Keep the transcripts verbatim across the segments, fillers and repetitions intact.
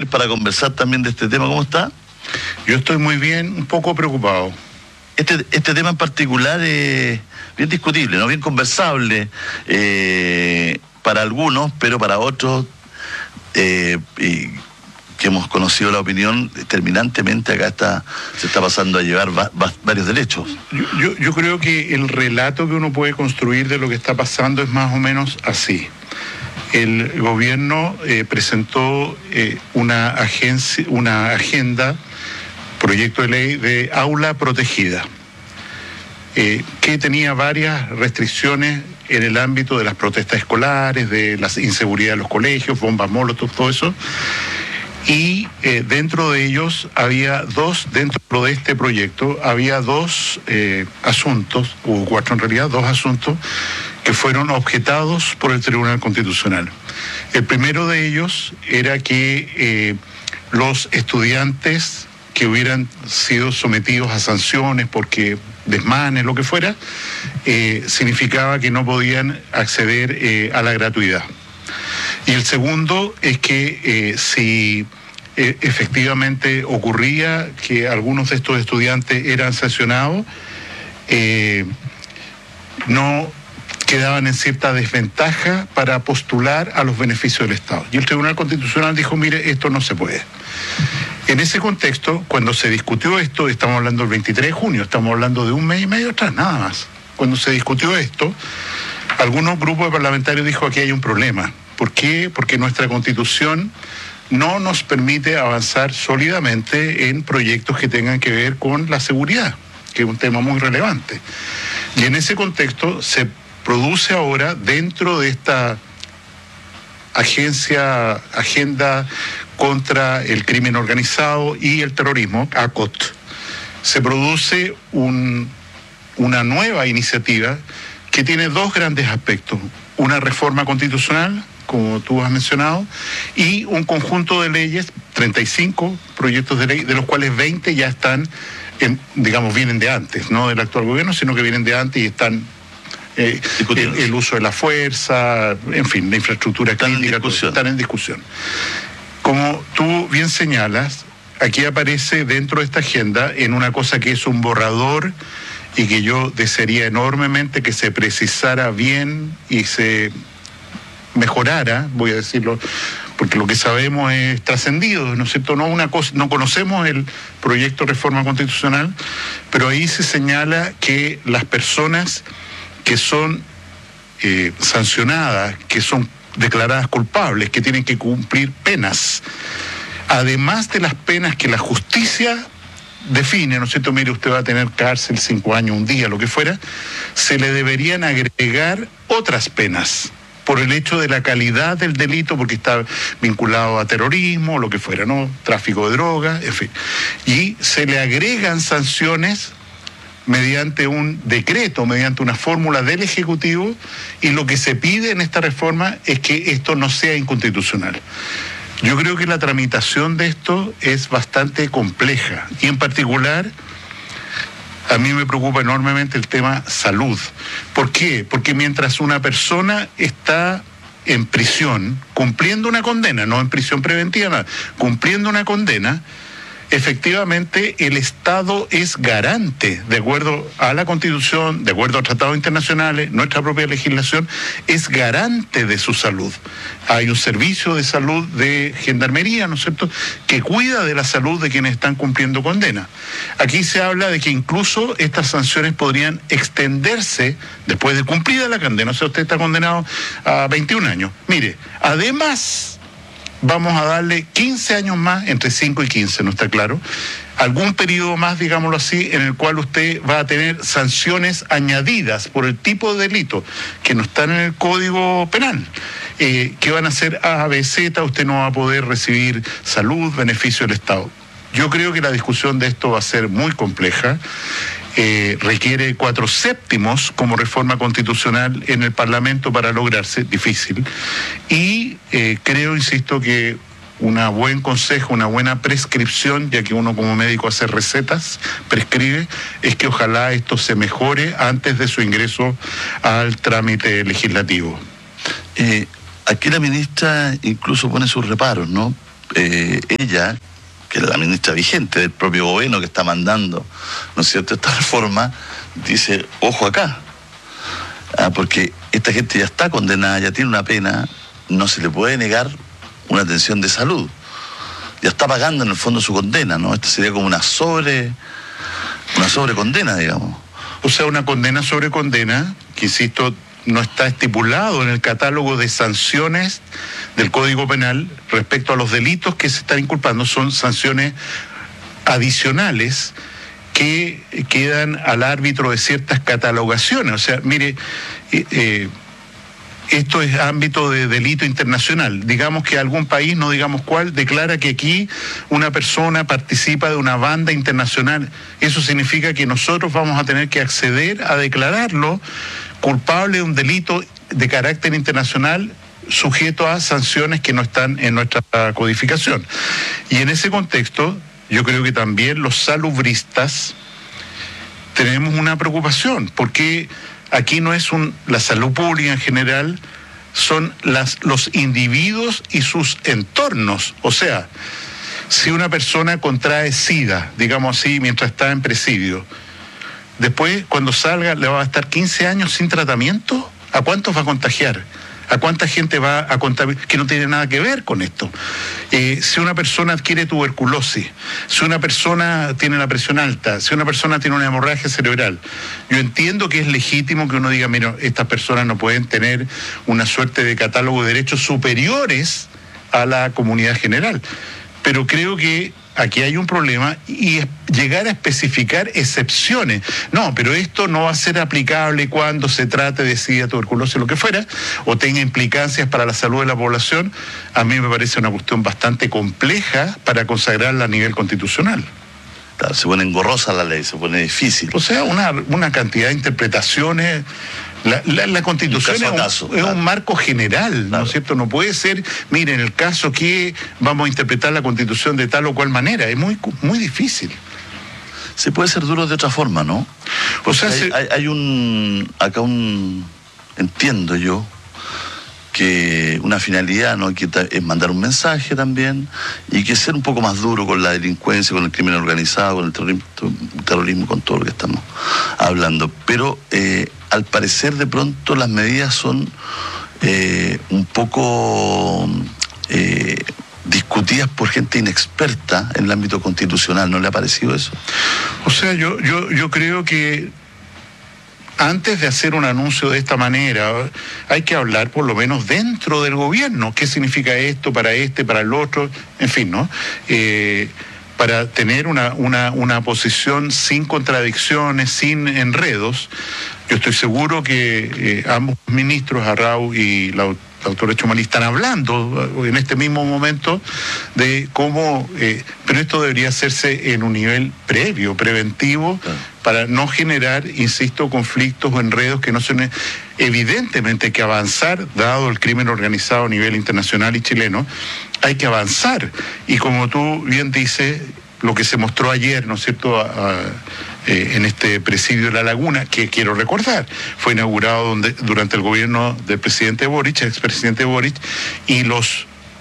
compartir, para conversar también de este tema. ¿Cómo está? Yo estoy muy bien, un poco preocupado. Este, este tema en particular es bien discutible, ¿no? Bien conversable eh, para algunos, pero para otros eh, y, que hemos conocido la opinión, terminantemente acá está se está pasando a llevar va, va, varios derechos. Yo, yo, yo creo que el relato que uno puede construir de lo que está pasando es más o menos así. El gobierno eh, presentó eh, una, agencia, una agenda, proyecto de ley de aula protegida, eh, que tenía varias restricciones en el ámbito de las protestas escolares, de la inseguridad de los colegios, bombas molotov, todo eso. Y eh, dentro de ellos había dos, dentro de este proyecto, había dos eh, asuntos, hubo cuatro en realidad, dos asuntos que fueron objetados por el Tribunal Constitucional. El primero de ellos era que eh, los estudiantes que hubieran sido sometidos a sanciones porque desmanes, lo que fuera, eh, significaba que no podían acceder eh, a la gratuidad. Y el segundo es que eh, si eh, efectivamente ocurría que algunos de estos estudiantes eran sancionados, eh, no quedaban en cierta desventaja para postular a los beneficios del Estado. Y el Tribunal Constitucional dijo, mire, esto no se puede. En ese contexto, cuando se discutió esto, estamos hablando del veintitrés de junio, estamos hablando de un mes y medio atrás, nada más. Cuando se discutió esto, algunos grupos de parlamentarios dijo, aquí hay un problema. ¿Por qué? Porque nuestra Constitución no nos permite avanzar sólidamente en proyectos que tengan que ver con la seguridad, que es un tema muy relevante. Y en ese contexto se produce ahora, dentro de esta agencia, agenda contra el crimen organizado y el terrorismo, A C O T, se produce un, una nueva iniciativa que tiene dos grandes aspectos: una reforma constitucional, como tú has mencionado, y un conjunto de leyes, treinta y cinco proyectos de ley, de los cuales veinte ya están, en, digamos, vienen de antes, no del actual gobierno, sino que vienen de antes y están eh, el, el uso de la fuerza, en fin, la infraestructura crítica, están en discusión. Como tú bien señalas, aquí aparece dentro de esta agenda en una cosa que es un borrador y que yo desearía enormemente que se precisara bien y se mejorara, voy a decirlo, porque lo que sabemos es trascendido, ¿no es cierto? No, una cosa, no conocemos el proyecto de reforma constitucional, pero ahí se señala que las personas que son eh, sancionadas, que son declaradas culpables, que tienen que cumplir penas, además de las penas que la justicia define, ¿no es cierto? Mire, usted va a tener cárcel cinco años, un día, lo que fuera, se le deberían agregar otras penas por el hecho de la calidad del delito, porque está vinculado a terrorismo, lo que fuera, ¿no? Tráfico de drogas, en fin. Y se le agregan sanciones mediante un decreto, mediante una fórmula del Ejecutivo, y lo que se pide en esta reforma es que esto no sea inconstitucional. Yo creo que la tramitación de esto es bastante compleja, y en particular a mí me preocupa enormemente el tema salud. ¿Por qué? Porque mientras una persona está en prisión, cumpliendo una condena, no en prisión preventiva, no, cumpliendo una condena, efectivamente el Estado es garante, de acuerdo a la Constitución, de acuerdo a tratados internacionales, nuestra propia legislación, es garante de su salud. Hay un servicio de salud de gendarmería, ¿no es cierto?, que cuida de la salud de quienes están cumpliendo condena. Aquí se habla de que incluso estas sanciones podrían extenderse después de cumplida la condena. O sea, usted está condenado a veintiún años. Mire, además vamos a darle quince años más, entre cinco y quince, ¿no está claro? Algún periodo más, digámoslo así, en el cual usted va a tener sanciones añadidas por el tipo de delito que no están en el Código Penal, eh, que van a ser A, B, Z, usted no va a poder recibir salud, beneficio del Estado. Yo creo que la discusión de esto va a ser muy compleja. Eh, requiere cuatro séptimos como reforma constitucional en el Parlamento para lograrse, difícil. Y eh, creo, insisto, que un buen consejo, una buena prescripción, ya que uno como médico hace recetas, prescribe, es que ojalá esto se mejore antes de su ingreso al trámite legislativo. Eh, aquí la ministra incluso pone sus reparos, ¿no? eh, ella, que es la ministra vigente del propio gobierno que está mandando, ¿no es cierto?, esta reforma, dice, ojo acá, ah, porque esta gente ya está condenada, ya tiene una pena, no se le puede negar una atención de salud. Ya está pagando en el fondo su condena, ¿no? Esta sería como una sobre, una sobrecondena, digamos. O sea, una condena sobre condena, que insisto, no está estipulado en el catálogo de sanciones del Código Penal respecto a los delitos que se están inculpando, son sanciones adicionales que quedan al árbitro de ciertas catalogaciones. O sea, mire, eh, eh, esto es ámbito de delito internacional. Digamos que algún país, no digamos cuál, declara que aquí una persona participa de una banda internacional. Eso significa que nosotros vamos a tener que acceder a declararlo culpable de un delito de carácter internacional sujeto a sanciones que no están en nuestra codificación. Y en ese contexto, yo creo que también los salubristas tenemos una preocupación, porque aquí no es un, la salud pública en general, son las, los individuos y sus entornos. O sea, si una persona contrae SIDA, digamos así, mientras está en presidio, después cuando salga le va a estar quince años sin tratamiento, ¿a cuántos va a contagiar? ¿A cuánta gente va a contaminar? Que no tiene nada que ver con esto. Eh, si una persona adquiere tuberculosis, si una persona tiene la presión alta, si una persona tiene una hemorragia cerebral, yo entiendo que es legítimo que uno diga, mira, estas personas no pueden tener una suerte de catálogo de derechos superiores a la comunidad general. Pero creo que aquí hay un problema y es llegar a especificar excepciones. No, pero esto no va a ser aplicable cuando se trate de SIDA, tuberculosis, lo que fuera, o tenga implicancias para la salud de la población. A mí me parece una cuestión bastante compleja para consagrarla a nivel constitucional. Claro, se pone engorrosa la ley, se pone difícil. O sea, una, una cantidad de interpretaciones. La, la, la Constitución es, un, caso, es claro. un marco general, claro. ¿no es cierto? No puede ser, mire, en el caso que vamos a interpretar la Constitución de tal o cual manera, es muy, muy difícil. Se puede ser duro de otra forma, ¿no? O sea, hay, se... hay, hay un, acá un, entiendo yo, que una finalidad, ¿no?, que es mandar un mensaje también y que ser un poco más duro con la delincuencia, con el crimen organizado, con el terrorismo, terrorismo con todo lo que estamos hablando. Pero eh, al parecer de pronto las medidas son eh, un poco eh, discutidas por gente inexperta en el ámbito constitucional. ¿No le ha parecido eso? O sea, yo, yo, yo creo que antes de hacer un anuncio de esta manera, hay que hablar por lo menos dentro del gobierno. ¿Qué significa esto para este, para el otro? En fin, ¿no? Eh, para tener una, una, una posición sin contradicciones, sin enredos. Yo estoy seguro que eh, ambos ministros, Arrau y la la doctora Chumalí, están hablando en este mismo momento de cómo, eh, pero esto debería hacerse en un nivel previo, preventivo, claro, para no generar, insisto, conflictos o enredos que no son. Evidentemente hay que avanzar, dado el crimen organizado a nivel internacional y chileno, hay que avanzar. Y como tú bien dices, lo que se mostró ayer, ¿no es cierto?, a, a, Eh, en este presidio de La Laguna, que quiero recordar, fue inaugurado donde, durante el gobierno del presidente Boric, expresidente Boric, y los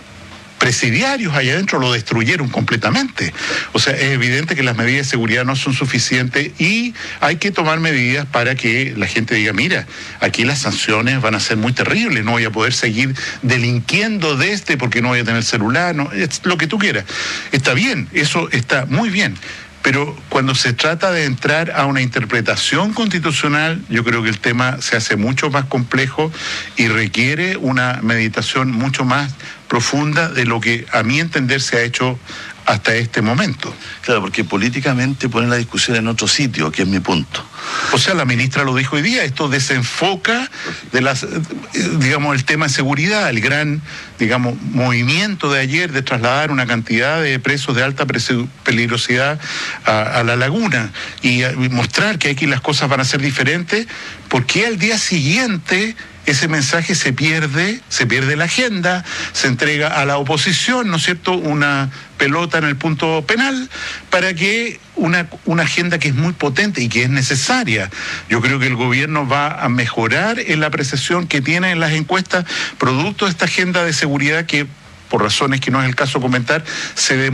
presidiarios allá adentro lo destruyeron completamente. O sea, es evidente que las medidas de seguridad no son suficientes y hay que tomar medidas para que la gente diga, mira, aquí las sanciones van a ser muy terribles, no voy a poder seguir delinquiendo de este porque no voy a tener celular, no, es lo que tú quieras. Está bien, eso está muy bien. Pero cuando se trata de entrar a una interpretación constitucional, yo creo que el tema se hace mucho más complejo y requiere una meditación mucho más profunda de lo que, a mi entender, se ha hecho hasta este momento. Claro, porque políticamente ponen la discusión en otro sitio, que es mi punto. O sea, la ministra lo dijo hoy día, esto desenfoca de las, digamos, el tema de seguridad, el gran, digamos, movimiento de ayer de trasladar una cantidad de presos de alta peligrosidad a, a La Laguna y, a, y mostrar que aquí las cosas van a ser diferentes, porque al día siguiente ese mensaje se pierde, se pierde la agenda, se entrega a la oposición, ¿no es cierto?, una pelota en el punto penal, para que una, una agenda que es muy potente y que es necesaria. Yo creo que el gobierno va a mejorar en la apreciación que tiene en las encuestas, producto de esta agenda de seguridad que por razones que no es el caso comentar, se